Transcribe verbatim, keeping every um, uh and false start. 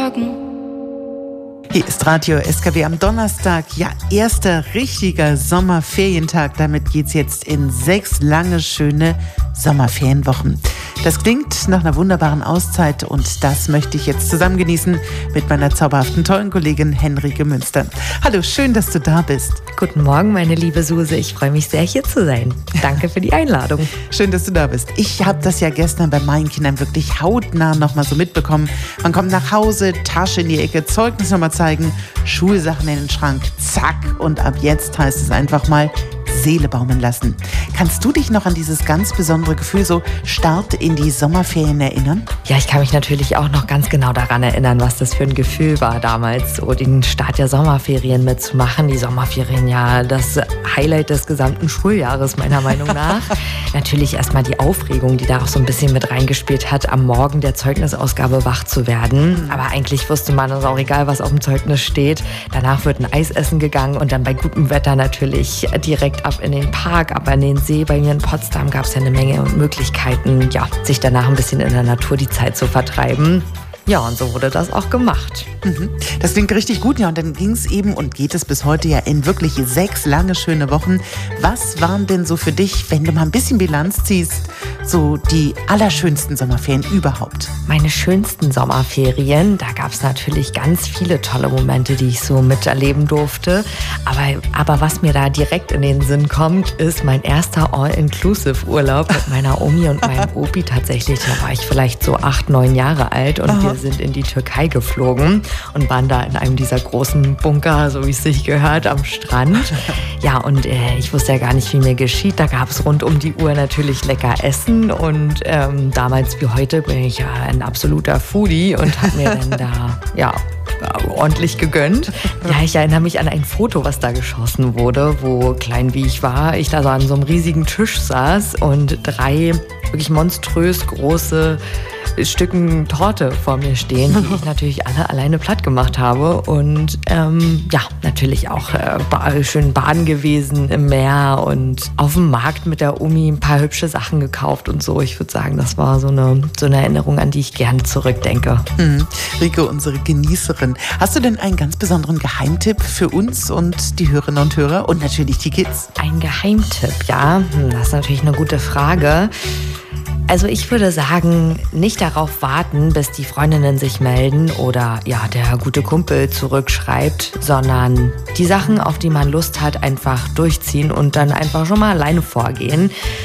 Hier ist Radio S K W am Donnerstag. Ja, erster richtiger Sommerferientag. Damit geht's jetzt in sechs lange, schöne Sommerferienwochen. Das klingt nach einer wunderbaren Auszeit und das möchte ich jetzt zusammen genießen mit meiner zauberhaften, tollen Kollegin Henrike Münster. Hallo, schön, dass du da bist. Guten Morgen, meine liebe Suse. Ich freue mich sehr, hier zu sein. Danke für die Einladung. Schön, dass du da bist. Ich habe das ja gestern bei meinen Kindern wirklich hautnah noch mal so mitbekommen. Man kommt nach Hause, Tasche in die Ecke, Zeugnis nochmal zeigen, Schulsachen in den Schrank, zack. Und ab jetzt heißt es einfach mal Seele baumeln lassen. Kannst du dich noch an dieses ganz besondere Gefühl, so Start in die Sommerferien erinnern? Ja, ich kann mich natürlich auch noch ganz genau daran erinnern, was das für ein Gefühl war damals, so den Start der Sommerferien mitzumachen. Die Sommerferien, ja, das Highlight des gesamten Schuljahres, meiner Meinung nach. Natürlich erstmal die Aufregung, die da auch so ein bisschen mit reingespielt hat, am Morgen der Zeugnisausgabe wach zu werden. Aber eigentlich wusste man, es ist auch egal, was auf dem Zeugnis steht. Danach wird ein Eis essen gegangen und dann bei gutem Wetter natürlich direkt ab in den Park, ab an den See. Bei mir in Potsdam gab es ja eine Menge Möglichkeiten, ja, sich danach ein bisschen in der Natur die Zeit zu vertreiben. Ja, und so wurde das auch gemacht. Mhm. Das klingt richtig gut, ja. Und dann ging es eben und geht es bis heute ja in wirklich sechs lange, schöne Wochen. Was waren denn so für dich, wenn du mal ein bisschen Bilanz ziehst, so die allerschönsten Sommerferien überhaupt? Meine schönsten Sommerferien, da gab es natürlich ganz viele tolle Momente, die ich so miterleben durfte. Aber, aber was mir da direkt in den Sinn kommt, ist mein erster All-Inclusive-Urlaub mit meiner Omi und meinem Opi. Tatsächlich, da war ich vielleicht so acht, neun Jahre alt und Aha. wir sind in die Türkei geflogen und waren da in einem dieser großen Bunker, so wie es sich gehört, am Strand. Ja, und äh, ich wusste ja gar nicht, wie mir geschieht. Da gab es rund um die Uhr natürlich lecker Essen und ähm, damals wie heute bin ich ja ein absoluter Foodie und habe mir dann da, ja, ordentlich gegönnt. Ja, ich erinnere mich an ein Foto, was da geschossen wurde, wo, klein wie ich war, ich da so an so einem riesigen Tisch saß und drei wirklich monströs große Stücken Torte vor mir stehen, die ich natürlich alle alleine platt gemacht habe. Und ähm, ja, natürlich auch äh, ba- schön baden gewesen im Meer und auf dem Markt mit der Omi ein paar hübsche Sachen gekauft und so. Ich würde sagen, das war so eine, so eine Erinnerung, an die ich gerne zurückdenke. Mhm. Rike, unsere Genießerin. Hast du denn einen ganz besonderen Geheimtipp für uns und die Hörerinnen und Hörer und natürlich die Kids? Ein Geheimtipp, ja. Hm, das ist natürlich eine gute Frage. Also ich würde sagen, nicht darauf warten, bis die Freundinnen sich melden oder ja, der gute Kumpel zurückschreibt, sondern die Sachen, auf die man Lust hat, einfach durchziehen und dann einfach schon mal alleine vorgehen.